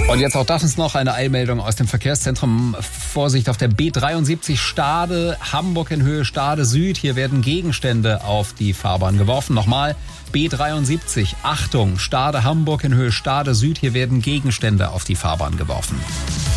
Und jetzt auch das noch eine Eilmeldung aus dem Verkehrszentrum. Vorsicht auf der B73 Stade, Hamburg in Höhe Stade Süd. Hier werden Gegenstände auf die Fahrbahn geworfen. Nochmal, B73, Achtung, Stade Hamburg in Höhe Stade Süd. Hier werden Gegenstände auf die Fahrbahn geworfen.